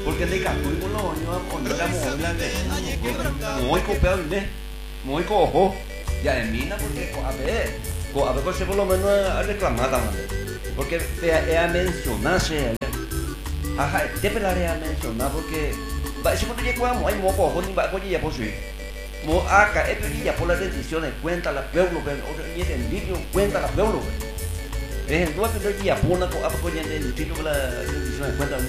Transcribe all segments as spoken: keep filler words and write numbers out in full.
porque de Capuico lo oñamos hablando, muy copiado, muy cojo, ya de mina, porque a ver, a ver, pues por lo menos a reclamar también, porque es a mencionarse, ajá, te pelaré a mencionar, porque va, si cuando llegamos, hay moco, ni va a poder ya por su mo acá, es que ya por las decisiones, cuenta la pueblo, ni el vídeo, cuenta la pueblo, es el dueño de ya por una cosa, porque el distrito de las decisiones, cuenta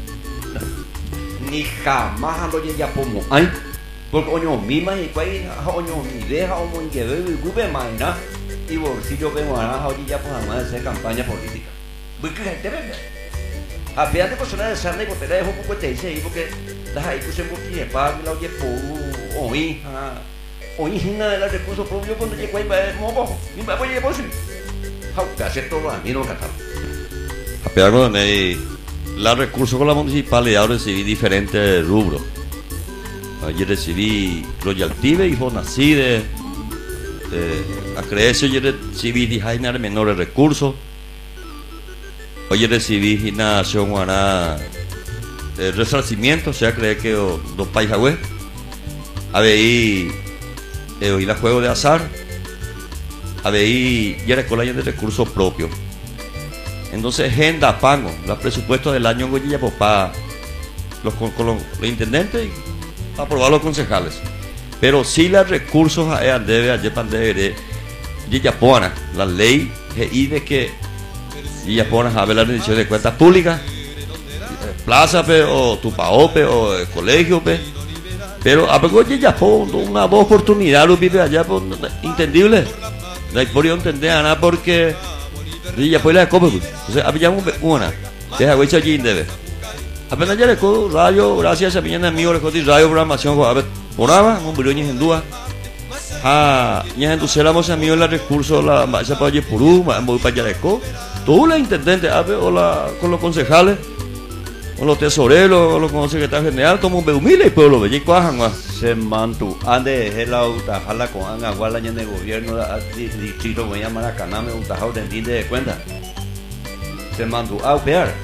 ni jamás ando ya por mo, ay, porque oño misma y cuál, oño mi deja, oño que veo y gube más, ¿no? Y bolsillo vemos a hoy ya por jamás hacer campaña política, porque gente ve. Apenas de personas de sarna y botella de poco te dice ahí porque las ahí que se multiplican para que la oye por hoy hoy hina de los recursos propios cuando llega ahí va a mover ni va a poder por sí que hacer todo a mí no catar apenas con el los recursos con la municipalidad recibí diferentes rubros. Yo recibí royalty y Fonacide, eh, acrecio yo recibí designar menores recursos. Hoy recibí una acción guaná de resarcimiento, o sea, cree que dos países web. Habí hoy la juego de azar. Habí ya la de recursos propios. Entonces, agenda pago, los presupuestos del año en pues, para los, con, con los, los intendentes y para aprobar los concejales. Pero si los recursos debe ayer pandemia de Yapona, la ley y de que y ya pones a ver la rendición de cuentas públicas, plaza pe, o tupaope o el colegio pe. Pero a poco ya pongo una buena oportunidad lo vive allá pues, entendible no hay por entender nada porque ya pues la copa entonces habíamos una deja huecha allí debe apenas ya le codo radio gracias a mi amigo le codo radio programación a ver poraba un biroño en dúa ah ya entonces éramos amigos los recursos la masa para allí purú voy para allá de co tú la intendente a ver o la con los concejales con los tesoreros, los consejos general, como un humilde y pueblo, ve y cuajan más. Se mantuvo, ande de la utajala con anga, guala en el gobierno, distrito, voy a llamar a Caname, utajao de fin de cuenta. Se mantuvo, a pear.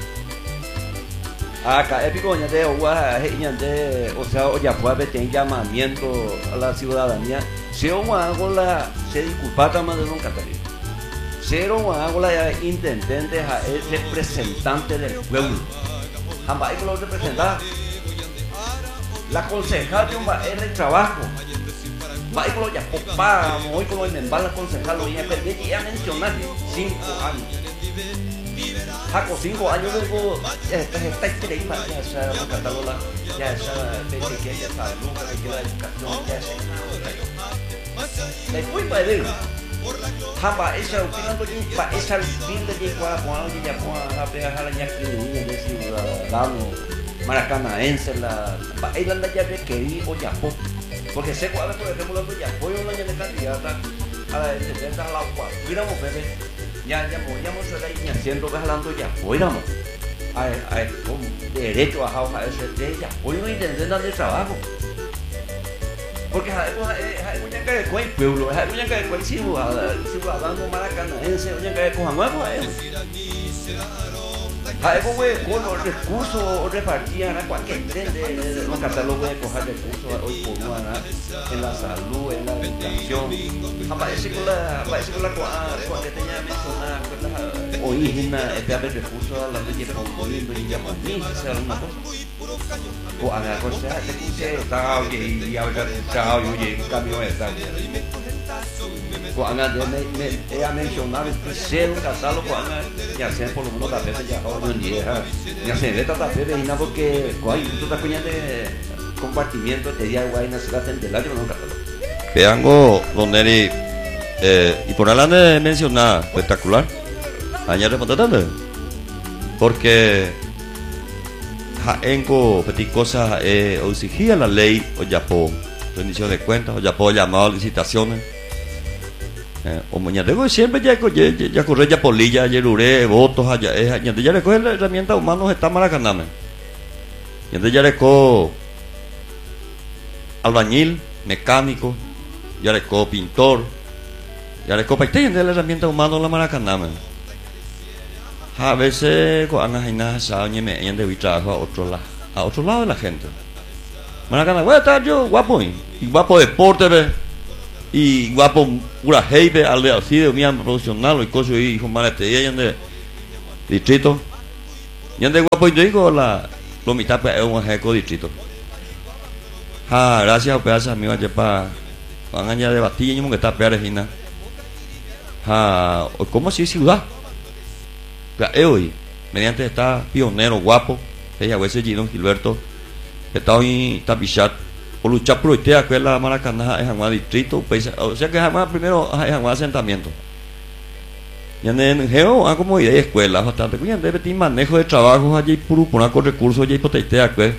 Acá, épico, ya de Oaxaca, de, o sea, ya fue a ver, tiene llamamiento a la ciudadanía. Si uno hago la, se disculpa también de un catalán. Cero hago la intendente a el representante del pueblo. Ambas hay que lo representar. La concejal de un es el trabajo. Va a lo ya papá, hoy con el membal la concejal lo ya perdí ya mencionar cinco años. Jaco cinco años luego está está increíble ya esa la cataloga ya esa que ya salud, que la educación ya esa. Después para él. Hamba esa opinando allí para esa fin de llegar a cuando ya pueda pegar a la ya que niña de ciudadano maracanaense la él anda ya de querí o ya po porque sé cuál por ejemplo la ya voy una ya de candidata a la de la agua miramos bebé ya ya podíamos ir haciendo hablando ya fuéramos a a con derecho a a ese de ya voy a intentar de trabajo porque hay mucha que con el pueblo, hay mucha que con el ciudadano maracanaense, mucha que con Amago a él. Hay con los recursos repartían a cualquier tren de los catálogos de coger recursos hoy por una en la salud, en la educación. Aparece con la, aparece con la que tenía mencionada, orígena, este haber recursos a la ley de componer y llamar ni sea una cosa. O a la cosa de que se está y ahora está oye un cambio de tal. O a la de me ha mencionado el ser un catálogo ana ya sea por lo menos la vez ya hoy en día ya se ve tanta fe y nada porque hay tú estás coñando de compartimiento de día guay na ciudad del año no catálogo. Veango donde eh y por hablando de mencionar espectacular. Añade respondendo. Porque Jaenco, petit cosas, eh, exigía la ley o ya por rendición de cuentas, o ya por llamado a licitaciones. Eh, o mañana siempre ya ya ya corre ya polilla, ya luré, votos, allá, eh, ya ya le coge la herramienta humana está maracaname. Ya ya le co albañil, mecánico, ya le co pintor, ya le co paite de la herramienta humana la maracaname. A veces cuando hay nada sabe me en de trabajo a otro lado a otro lado de la gente. Maracaná, voy a estar yo guapo y, y guapo deporte, ve, y guapo pura heipe, al de así de unión profesional, y cosas y hijo malete, y ahí de distrito. Y ande guapo y digo la lo mitad es un eco distrito. Ah, gracias a pedazo amigo ayer para van a de batilla y que está peor Regina. Ah, ¿cómo así ciudad? Hoy, mediante está pionero guapo, ella a veces Gino Gilberto, está hoy tapichat, o luchar por usted, que es la Maracaná, es jamás distrito, o sea que jamás primero es jamás asentamiento. Y en Geo, ah, como idea de escuela, bastante, cuya debe tener manejo de trabajo allí, puro, poner con recursos, allí, poteitea, que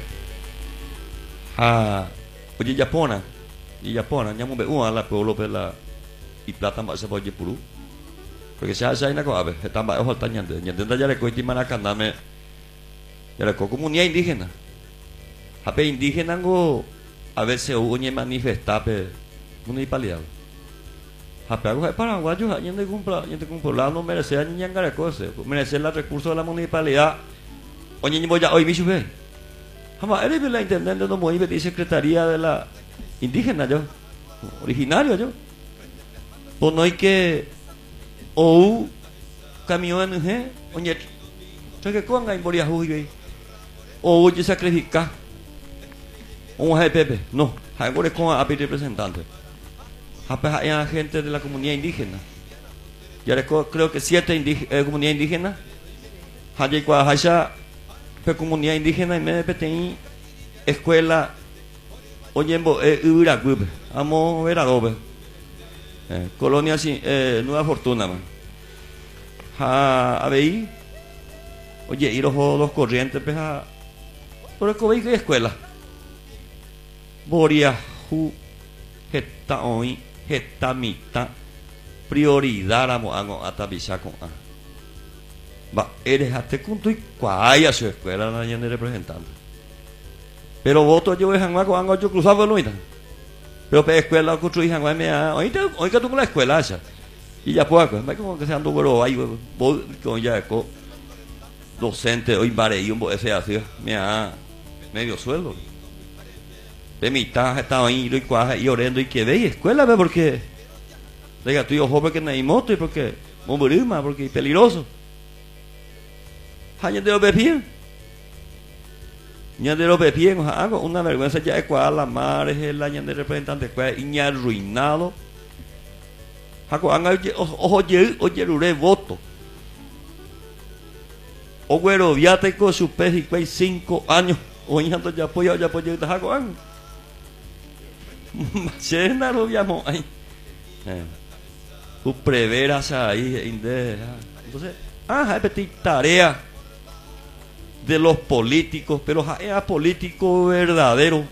ah, oye, Japona, y Japona, ya me veo a la pueblo, la y plata más se puede puro. Porque se hace una cosa, está más ojo al ñande, ñande ya le cuesta Maracaná, me ya le comunidad indígena. Ape indígena go a veces hubo ni manifestar pe municipalidad. Ape algo de paraguayos, ñande compra, ñande compra, no merece a ñangare cosas, merece los recursos de la municipalidad. Oye, ni voy a hoy bicho ve. Jamás eres la intendente no muy de secretaría de la indígena yo, originario yo. Pues no hay que o camión en G, oye, ¿sabes qué cosa en Boria Jujuy? O oye sacrificar un G P P, no, algo de con a representante. Hay gente de la comunidad indígena. Ya creo que siete eh, comunidades indígenas. Hay cuaja la comunidad indígena y me petén escuela. Oye, eh, Uracupe, amo ver a doble. Eh, colonia eh, Nueva Fortuna, man. Ha, a ver, oye, ir los dos corrientes, pues a. Por el COVID que escuela. Boria, Ju, Geta hoy, Geta mitad, prioridad a Moango hasta Bisaco. Va, eres hasta punto y cuaya su escuela, la gente representante. Pero voto yo en Hanguaco, Hango yo cruzaba el Luita. Pero para escuela construí Hanguay me ha. Ahorita, hoy que tú con la escuela esa. Y ya puedo, es como que se ando pero ahí, vos con ya eco docente, hoy vare y un ese así, me ha medio sueldo. De mitad estaba ahí y cuaja y orando y que ve escuela, ve porque diga tú yo joven que no hay moto y porque bomberima, porque es peligroso. Hay de los bebés. Ya de los bebés, hago una vergüenza ya es cual la madre es el año de representante cual y ya arruinado. Hago anga ojo ye oye rure voto. O güero viate con su pez y cual cinco años. O ya ya apoya ya apoya ta hago an. Chena lo llamo ahí. Eh. Tu preveras ahí inde. Entonces, ah, hay petit tarea de los políticos, pero es político verdadero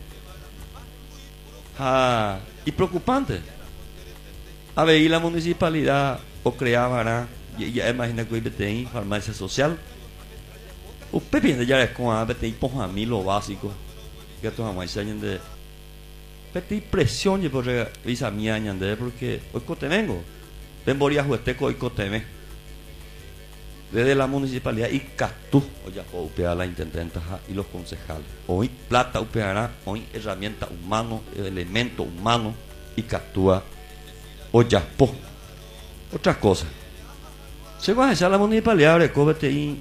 ah, y preocupante. A ver, y la municipalidad o creaba, y ya imagina que hoy tem farmacia social. Usted piensa ya es con a tem por a mí lo básico que tu jamás se de petit presión y por visa mía añade porque hoy cote vengo temboría juesteco hoy cote me desde la municipalidad y Catú, o ya puedo upear la intendenta y los concejales. Hoy plata upeará, hoy herramienta humano, elemento humano y Catúa, o ya po. Otra cosa. Se va a hacer la municipalidad de cóbete y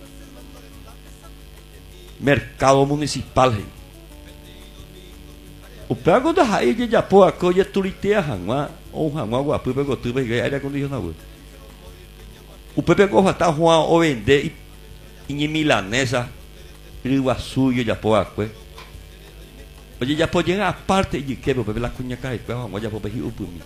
mercado municipal. Upea con das ahí ya po a coya turitea jangua o jangua guapo pero tu ve aire acondicionado. O Pepe Coja está jugando o vender y en milanesa, río suyo ya por acá. Oye, ya por llegar aparte y que Pepe la cuña cae, pues vamos ya por pedir un pumi.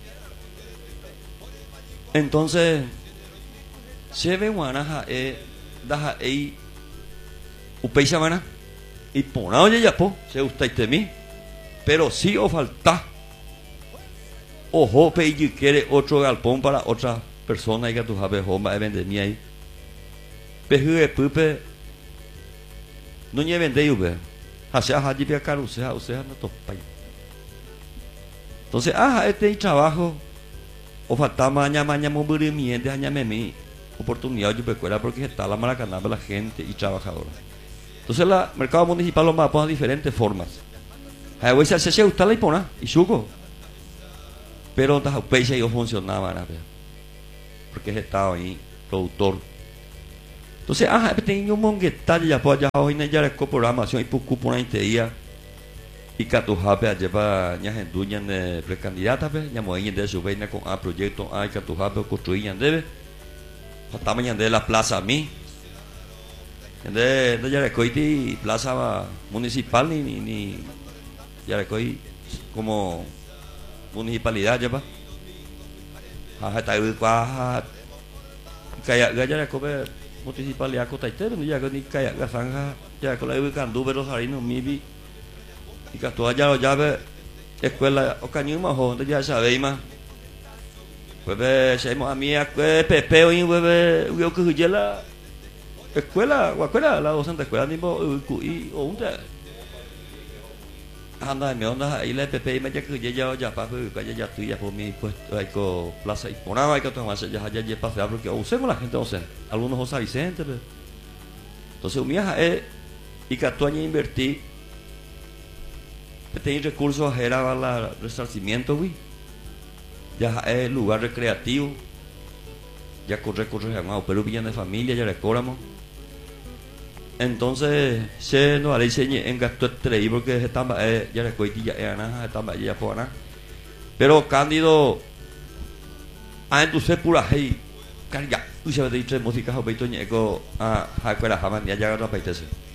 Entonces, se ve guanaja eh, daja ahí, upei semana y por oye ya po, se gusta este mí, pero sí o falta. Ojo, pe y quiere otro galpón para otra persona y que tú sabes homa vende mi ahí peje pupe no ni vende yo ve hacia allí pe caro sea o sea no topa entonces ah este trabajo o falta mañana mañana mo buri mi de aña me mi oportunidad yo recuerda porque está la Maracaná la gente y trabajadora Entonces el mercado municipal lo mapa de diferentes formas. A veces se se gusta la hipona y suco. Pero las países ellos funcionaban, porque es estado ahí, productor. Entonces, ah, tengo un monguetal ya pues ya hoy en ya con programación y poco por una día y catujape allá para ña genduña de precandidata pe ña moña de su veina con a proyecto a catujape construían debe hasta mañana de la plaza a mí de de ya recoiti plaza municipal ni ni, ni ya recoí como municipalidad ya pa ah está ahí qua kayak ya recobe municipalidad kota itu ya ni kayak gasanga ya kalau ibu kan dua belas hari no mibi y que tú allá lo llave escuela o cañón más joven ya sabéis más pues ve se a mí a pepe hoy bebé yo que yo la escuela o escuela la docente escuela ni y o un anda me onda ahí la pepe me ya que ya ya para que ya tú ya por mi pues hay que plaza y por nada hay que tomar ya ya ya pasar porque usemos la gente o sea algunos José Vicente entonces mía es y que tú añades invertir tener recursos a la resarcimiento, güey. Ya es lugar recreativo. Ya corre, corre, llamado, pero bien de familia, ya recordamos. Entonces, se nos hará enseñar en gasto tres porque estaba, ya recuerdo, ya era, estaba, ya fue nada. Pero Cándido, a entonces pura hey, carga, uy, se va a decir música, o peito ñeco, a, a, a, a, a, a, a, a, a,